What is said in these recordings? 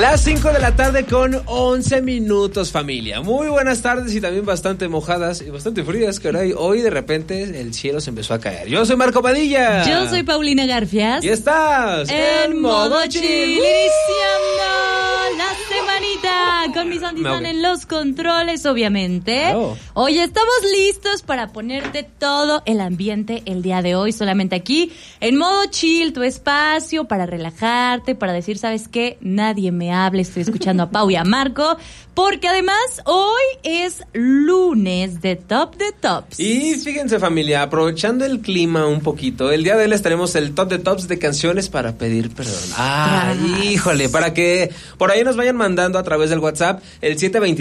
Las 5 de la tarde con 11 minutos, familia. Muy buenas tardes y también bastante mojadas y bastante frías, caray. Hoy de repente el cielo se empezó a caer. Yo soy Marco Padilla. Yo soy Paulina Garfias. Y estás en modo chill, iniciando la semanita con mis Andy en los controles, obviamente. Claro. Hoy estamos listos para ponerte todo el ambiente el día de hoy, solamente aquí en modo chill, tu espacio para relajarte, para decir, ¿sabes qué? Nadie me hable, estoy escuchando a Pau y a Marco, porque además hoy es lunes de Top de Tops. Y fíjense, familia, aprovechando el clima un poquito, el día de hoy les tenemos el Top de Tops de canciones para pedir perdón. Híjole, para que por ahí nos vayan mandando a través del WhatsApp el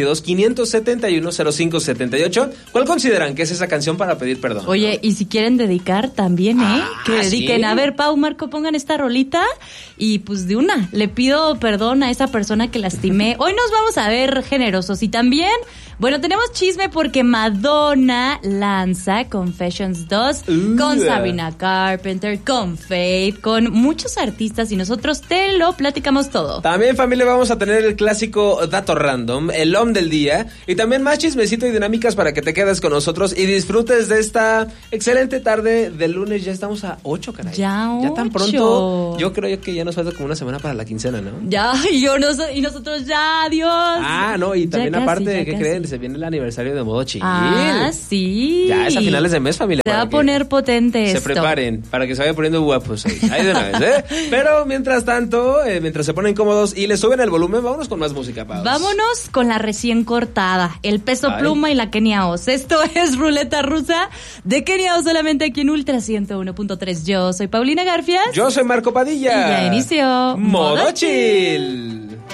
722-571-0578. ¿Cuál consideran que es esa canción para pedir perdón? Oye, y si quieren dedicar también, que dediquen. ¿Sí? A ver, Pau, Marco, pongan esta rolita y pues de una, le pido perdón a esa persona que lastimé. Hoy nos vamos a ver generosos y también, bueno, tenemos chisme porque Madonna lanza Confessions 2 con Sabrina Carpenter, con Faith, con muchos artistas y nosotros te lo platicamos todo. También, familia, vamos a tener el clásico Dato Random, el OM del día y también más chismecito y dinámicas para que te quedes con nosotros y disfrutes de esta excelente tarde del lunes. Ya estamos a 8, caray. Ya tan pronto. Yo creo que ya nos falta como una semana para la quincena, ¿no? Ya, y nosotros ya, adiós. No, y también ya aparte, casi, ¿qué creen? Se viene el aniversario de Modo Chill. Sí. Ya es a finales de mes, familia. Se va a poner potente se esto. Preparen, para que se vayan poniendo guapos ahí de una vez, ¿eh? Pero mientras tanto, mientras se ponen cómodos y le suben el volumen, vámonos con más música, Pau. Vámonos con la recién cortada, el Peso Pluma y la Kenia Oz. Esto es Ruleta Rusa de Kenia Oz, solamente aquí en Ultra 101.3. Yo soy Paulina Garfias. Yo soy Marco Padilla. Y ya inició Modo Chill.